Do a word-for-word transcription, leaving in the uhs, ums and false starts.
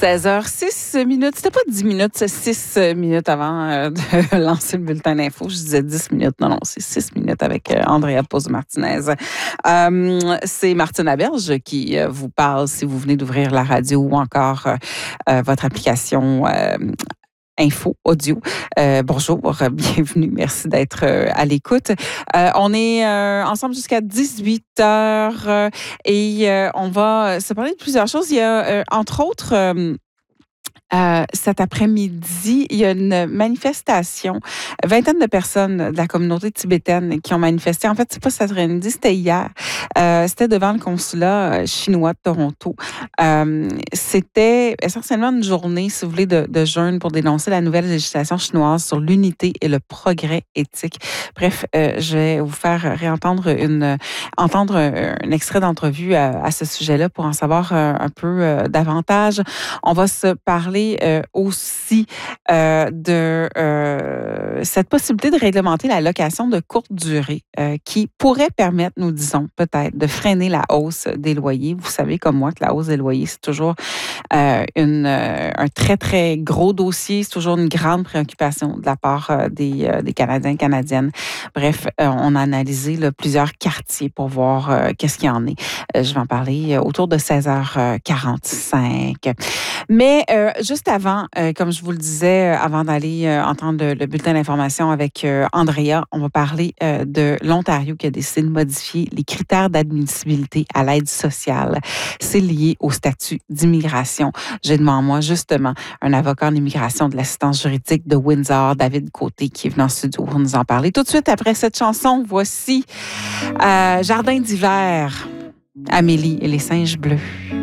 seize heures six minutes. C'était pas dix minutes, c'est six minutes avant euh, de lancer le bulletin d'info. Je disais dix minutes. Non, non, c'est six minutes avec euh, Andrea Pozzo-Martinez. Euh, c'est Martine Laberge qui euh, vous parle si vous venez d'ouvrir la radio ou encore euh, votre application euh, Info, audio. Euh, bonjour, bienvenue, merci d'être euh, à l'écoute. Euh, on est euh, ensemble jusqu'à dix-huit heures euh, et euh, on va se parler de plusieurs choses. Il y a, euh, entre autres, euh, Euh, cet après-midi, il y a une manifestation. Vingtaine de personnes de la communauté tibétaine qui ont manifesté. En fait, c'est pas cet après-midi, c'était hier. Euh, c'était devant le consulat chinois de Toronto. Euh, c'était essentiellement une journée, si vous voulez, de, de jeûne pour dénoncer la nouvelle législation chinoise sur l'unité et le progrès éthique. Bref, euh, je vais vous faire réentendre une, entendre un, un extrait d'entrevue à, à ce sujet-là pour en savoir un, un peu euh, davantage. On va se parler Euh, aussi euh, de euh, cette possibilité de réglementer la location de courte durée euh, qui pourrait permettre, nous disons peut-être, de freiner la hausse des loyers. Vous savez comme moi que la hausse des loyers, c'est toujours euh, une, euh, un très, très gros dossier. C'est toujours une grande préoccupation de la part euh, des, euh, des Canadiens et Canadiennes. Bref, euh, on a analysé là, plusieurs quartiers pour voir euh, qu'est-ce qu'il y en est. Euh, je vais en parler euh, autour de seize heures quarante-cinq. Mais euh, juste avant, euh, comme je vous le disais, euh, avant d'aller euh, entendre le, le bulletin d'information avec euh, Andrea, on va parler euh, de l'Ontario qui a décidé de modifier les critères d'admissibilité à l'aide sociale. C'est lié au statut d'immigration. J'ai devant moi justement un avocat en immigration de l'assistance juridique de Windsor, David Côté, qui est venu en studio pour nous en parler. Tout de suite après cette chanson, voici euh, Jardin d'hiver, Amélie et les singes bleus.